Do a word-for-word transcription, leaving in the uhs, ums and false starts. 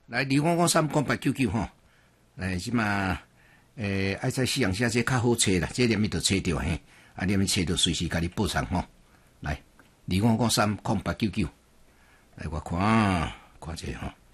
来二五五三空八九九吼，来即嘛，诶，爱在西洋写这较好找啦，这念咪就找着嘿，啊，念咪找着随时甲你报上吼。来二五五三空八九九，来我看看者吼。